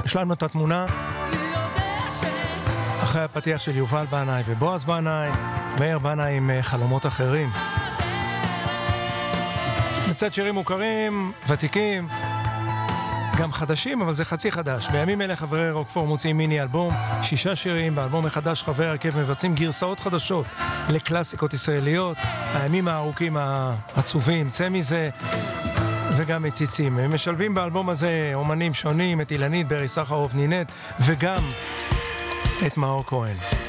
השלמנו את התמונה אחרי הפתיח של יובל בנאי ובועז בנאי, מאיר בנאי עם חלומות אחרים. מצד שירים מוכרים, ותיקים, גם חדשים, אבל זה חצי חדש. בימים אלה חברי רוקפור מוציאים מיני אלבום, 6 שירים, באלבום החדש חברי הרכב מבצעים גרסאות חדשות לקלאסיקות ישראליות, הימים הארוכים העצובים, צא מזה, וגם מציצים. הם משלבים באלבום הזה אומנים שונים, את אילנית, ברי סחרוף, נינט, וגם את מאור כהן.